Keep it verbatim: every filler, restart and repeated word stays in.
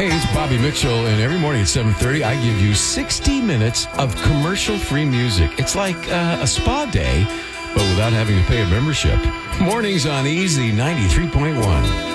Hey, it's Bobby Mitchell, and every morning at seven thirty, I give you sixty minutes of commercial-free music. It's like uh, a spa day, but without having to pay a membership. Mornings on Easy ninety-three point one.